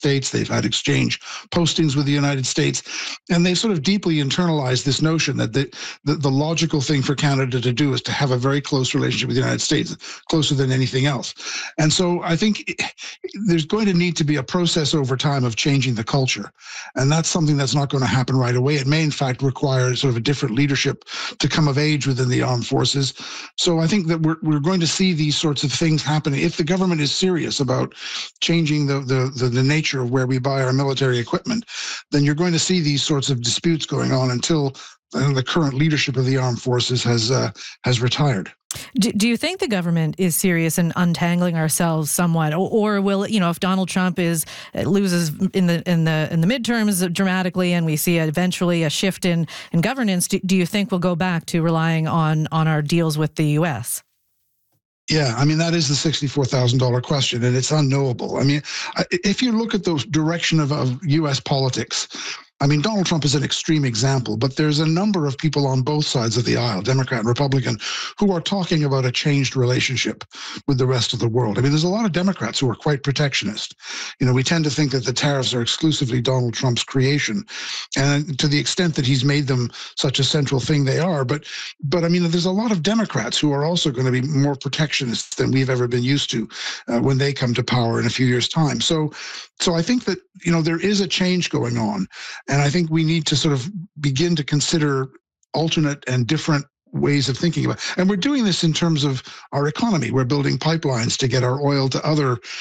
States. They've had exchange postings with the United States, and they've sort of deeply internalized this notion that the logical thing for Canada to do is to have a very close relationship with the United States, closer than anything else. And so I think there's going to need to be a process over time of changing the culture, and that's something that's not going to happen right away. It may, in fact, require sort of a different leadership to come of age within the armed forces. So I think that we're going to see these sorts of things happening if the government is serious about changing the nature of where we buy our military equipment. Then you're going to see these sorts of disputes going on until the current leadership of the armed forces has retired. Do you think the government is serious in untangling ourselves somewhat, or will it, if Donald Trump loses in the midterms dramatically, and we see eventually a shift in governance? Do you think we'll go back to relying on our deals with the U.S.? Yeah, I mean, that is the $64,000 question, and it's unknowable. I mean, if you look at the direction of U.S. politics, I mean, Donald Trump is an extreme example, but there's a number of people on both sides of the aisle, Democrat and Republican, who are talking about a changed relationship with the rest of the world. I mean, there's a lot of Democrats who are quite protectionist. We tend to think that the tariffs are exclusively Donald Trump's creation, and to the extent that he's made them such a central thing, they are. But I mean, there's a lot of Democrats who are also going to be more protectionist than we've ever been used to when they come to power in a few years' time. So I think that, there is a change going on. And I think we need to sort of begin to consider alternate and different ways of thinking about it. And we're doing this in terms of our economy. We're building pipelines to get our oil to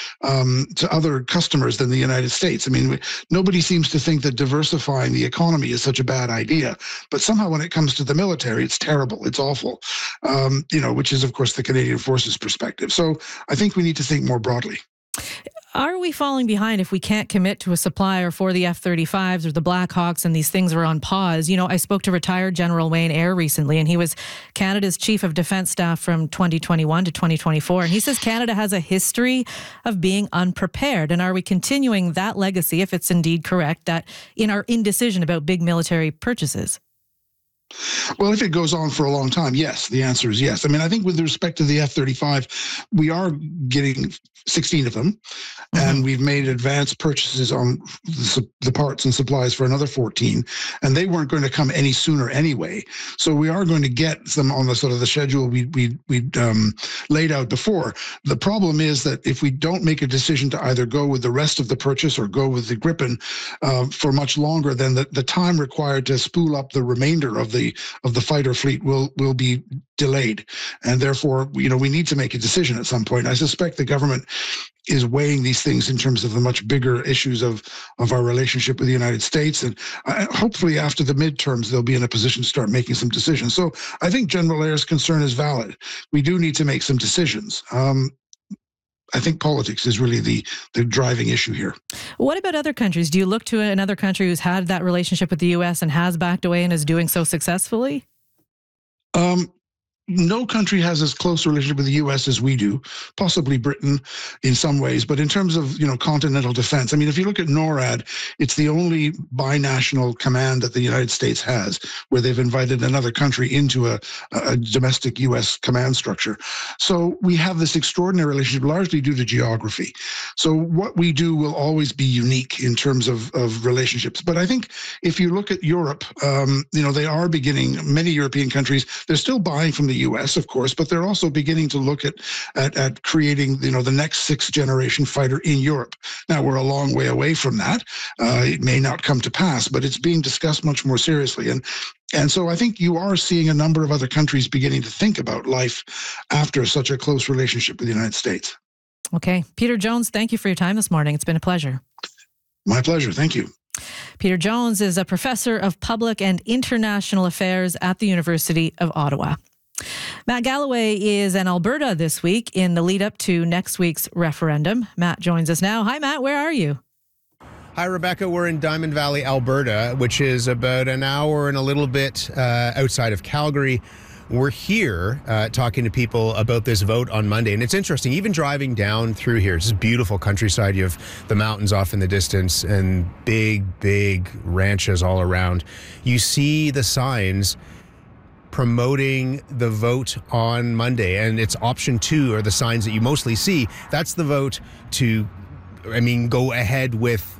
other customers than the United States. I mean, nobody seems to think that diversifying the economy is such a bad idea. But somehow when it comes to the military, it's terrible. It's awful, which is, of course, the Canadian Forces perspective. So I think we need to think more broadly. Are we falling behind if we can't commit to a supplier for the F-35s or the Black Hawks and these things are on pause? I spoke to retired General Wayne Eyre recently, and he was Canada's Chief of Defence Staff from 2021 to 2024. And he says Canada has a history of being unprepared. And are we continuing that legacy, if it's indeed correct, that in our indecision about big military purchases? Well, if it goes on for a long time, yes, the answer is yes. I mean, I think with respect to the F-35, we are getting 16 of them, and we've made advanced purchases on the parts and supplies for another 14, and they weren't going to come any sooner anyway. So we are going to get them on the sort of the schedule we laid out before. The problem is that if we don't make a decision to either go with the rest of the purchase or go with the Gripen for much longer, then the time required to spool up the remainder of the fighter fleet will be delayed, and therefore we need to make a decision at some point. I suspect the government is weighing these things in terms of the much bigger issues of our relationship with the United States, and hopefully after the midterms they'll be in a position to start making some decisions. So I think General Eyre's concern is valid. We do need to make some decisions. I think politics is really the driving issue here. What about other countries? Do you look to another country who's had that relationship with the U.S. and has backed away and is doing so successfully? No country has as close a relationship with the U.S. as we do, possibly Britain in some ways. But in terms of, continental defense, I mean, if you look at NORAD, it's the only binational command that the United States has where they've invited another country into a domestic U.S. command structure. So we have this extraordinary relationship largely due to geography. So what we do will always be unique in terms of relationships. But I think if you look at Europe, they are beginning, many European countries, they're still buying from the U.S., of course, but they're also beginning to look at creating, the next sixth generation fighter in Europe. Now, we're a long way away from that. It may not come to pass, but it's being discussed much more seriously. And so I think you are seeing a number of other countries beginning to think about life after such a close relationship with the United States. Okay. Peter Jones, thank you for your time this morning. It's been a pleasure. My pleasure. Thank you. Peter Jones is a professor of public and international affairs at the University of Ottawa. Matt Galloway is in Alberta this week in the lead up to next week's referendum. Matt joins us now. Hi, Matt. Where are you? Hi, Rebecca. We're in Diamond Valley, Alberta, which is about an hour and a little bit outside of Calgary. We're here talking to people about this vote on Monday. And it's interesting, even driving down through here, it's just beautiful countryside. You have the mountains off in the distance and big, big ranches all around. You see the signs promoting the vote on Monday, and it's option 2 are the signs that you mostly see. That's the vote to I mean, go ahead with